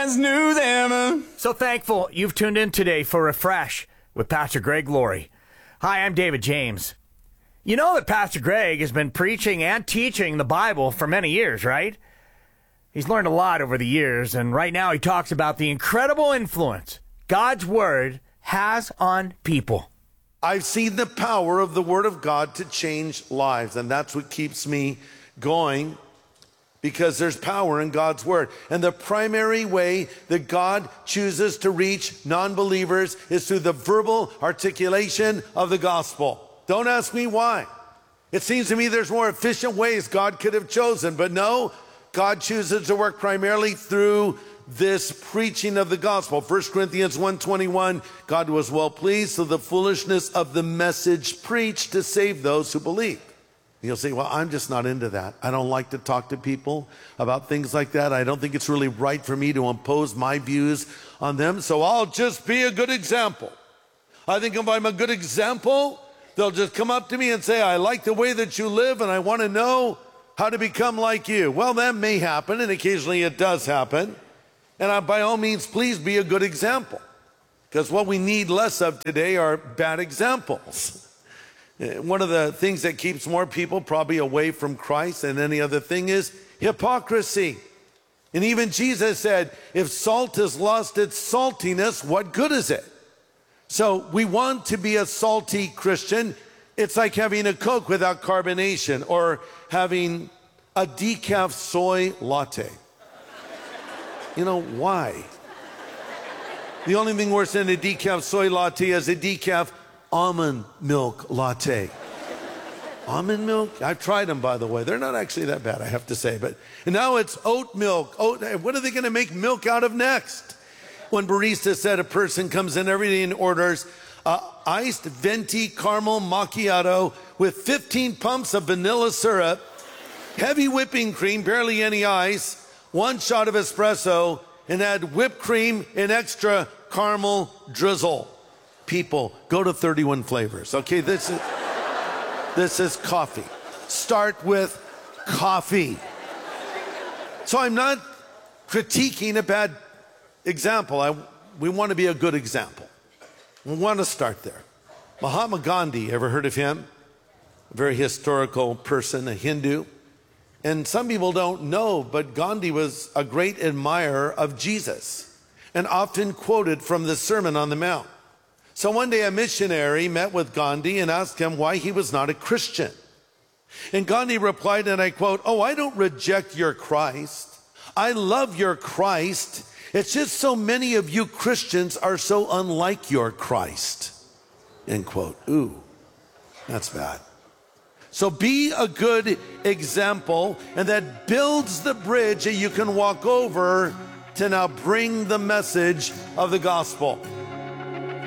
always knew them. So thankful you've tuned in today for Refresh with Pastor Greg Laurie. Hi, I'm David James. You know that Pastor Greg has been preaching and teaching the Bible for many years, right? He's learned a lot over the years, and right now he talks about the incredible influence God's Word has on people. I've seen the power of the Word of God to change lives, and that's what keeps me going, because there's power in God's Word. And the primary way that God chooses to reach non-believers is through the verbal articulation of the gospel. Don't ask me why. It seems to me there's more efficient ways God could have chosen, but no, God chooses to work primarily through this preaching of the gospel. 1 Corinthians 1:21, God was well pleased through the foolishness of the message preached to save those who believe. You'll say, well, I'm just not into that. I don't like to talk to people about things like that. I don't think it's really right for me to impose my views on them, so I'll just be a good example. I think if I'm a good example, they'll just come up to me and say, I like the way that you live and I want to know how to become like you. Well, that may happen, and occasionally it does happen. And by all means, please be a good example, because what we need less of today are bad examples. One of the things that keeps more people probably away from Christ than any other thing is hypocrisy. And even Jesus said, if salt has lost its saltiness, what good is it? So we want to be a salty Christian. It's like having a Coke without carbonation, or having a decaf soy latte. You know, why? The only thing worse than a decaf soy latte is a decaf almond milk latte. Almond milk? I've tried them, by the way. They're not actually that bad, I have to say. And now it's oat milk. What are they going to make milk out of next? One barista said a person comes in every day and orders iced venti caramel macchiato with 15 pumps of vanilla syrup, heavy whipping cream, barely any ice, 1 shot of espresso, and add whipped cream and extra caramel drizzle. People, go to 31 flavors. Okay, this is coffee. Start with coffee. So I'm not critiquing a bad example. We want to be a good example. We want to start there. Mahatma Gandhi, ever heard of him? A very historical person, a Hindu. And some people don't know, but Gandhi was a great admirer of Jesus and often quoted from the Sermon on the Mount. So one day a missionary met with Gandhi and asked him why he was not a Christian. And Gandhi replied, and I quote, "Oh, I don't reject your Christ. I love your Christ. It's just so many of you Christians are so unlike your Christ." End quote. Ooh, that's bad. So be a good example, and that builds the bridge that you can walk over to now bring the message of the gospel.